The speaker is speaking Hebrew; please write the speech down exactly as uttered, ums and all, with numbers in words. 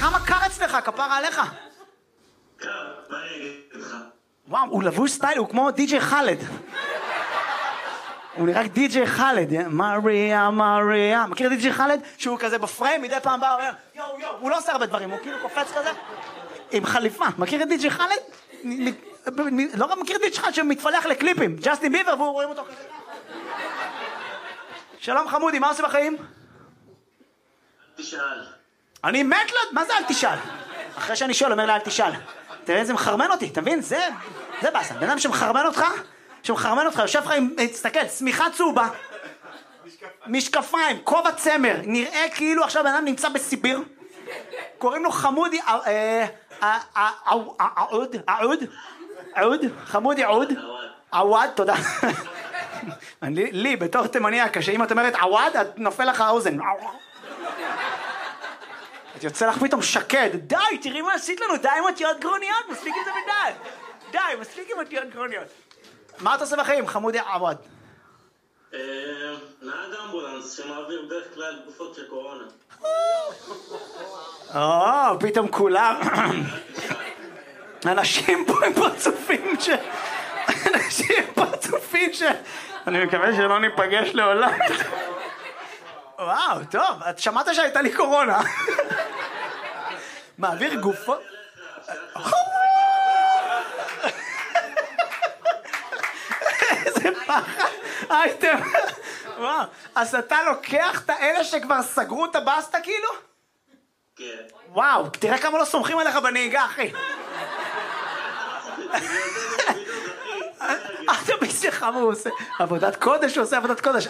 כמה קר אצלך, כפרה עליך? קר, מה אני אגיד לך? וואו, הוא לבוש סטייל, הוא כמו די-ג'יי חלד. הוא נראה רק די-ג'יי חלד, מריה, מריה. מכיר די-ג'יי חלד? שהוא כזה בפריים, מדי פעם בא, אומר, יואו, יואו, הוא לא עושה הרבה דברים, הוא כאילו קופץ כזה, עם חליפה. מכיר את די-ג'יי חלד? לא רק מכיר את די-ג'יי חלד שמתפלח לקליפים, ג'סטין ביבר, והוא רואים אותו כזה. שלום חמודי, מה עושה בחיים? תשאל. אני מת לו, מה זה אל תשאל? אחרי שאני שואל, אומר לה אל תשאל. תראה, זה מחרמן אותי, אתה מבין? זה, זה באסה. בן אדם שמחרמן אותך, שמחרמן אותך, יושב לך עם, תסתכל, צמיחה צהובה, משקפיים, כובע צמר, נראה כאילו עכשיו בן אדם נמצא בסיביר, קוראים לו חמודי, עוד, עוד, עוד, חמודי עוד, עווד, תודה. לי, בתור תימניה, כשאם את אומרת עווד, את נופל לך האוזן. את יוצא לך פתאום שקד, די, תראי מה עשית לנו, די עם אותיות גרוניות, מספיק עם זה בדעת. די, מספיק עם אותיות גרוניות. מה אתה עושה בחיים, חמודי עווד? נהג אמבולנס שמעביר בדרך כלל גופות של קורונה. או, פתאום כולם. אנשים פה הם פרצופים ש... אנשים פרצופים ש... אני מקווה שלא ניפגש לעולם. וואו, טוב, את שמעת שהייתה לי קורונה. מעביר גופות... איזה פחד. הייתם... וואו, אז אתה לוקח את האלה שכבר סגרו את הבסטה כאילו? כן. וואו, תראה כמה לא סומכים עליך בנהיגה, אחי. אתה בשבילך, הוא עושה עבודת קודש, הוא עושה עבודת קודש.